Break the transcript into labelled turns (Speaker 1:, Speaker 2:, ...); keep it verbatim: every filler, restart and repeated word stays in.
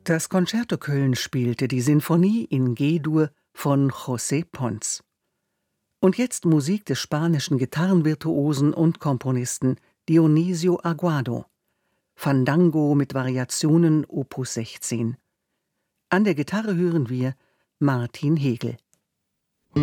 Speaker 1: Das Concerto Köln spielte die Sinfonie in G-Dur von José Pons. Und jetzt Musik des spanischen Gitarrenvirtuosen und Komponisten Dionisio Aguado. Fandango mit Variationen Opus sechzehn. An der Gitarre hören wir Martin Hegel.